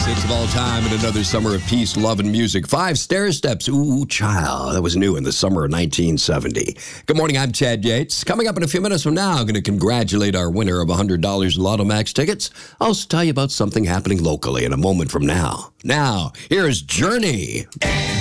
hits of all time and another summer of peace, love, and music. 5 Stair Steps. Ooh, child. That was new in the summer of 1970. Good morning, I'm Chad Yates. Coming up in a few minutes from now, I'm going to congratulate our winner of $100 in Lotto Max tickets. I'll also tell you about something happening locally in a moment from now. Now, here's Journey.